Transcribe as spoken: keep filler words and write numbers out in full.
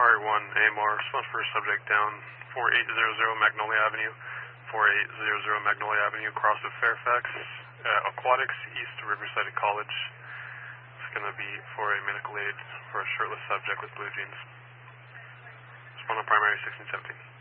Inquiry one, A M R, response for subject down four eight zero zero Magnolia Avenue, four eight zero zero Magnolia Avenue, across of Fairfax, uh, Aquatics, east of Riverside College. It's going to be for a medical aid for a shirtless subject with blue jeans. Respond on primary sixteen seventeen.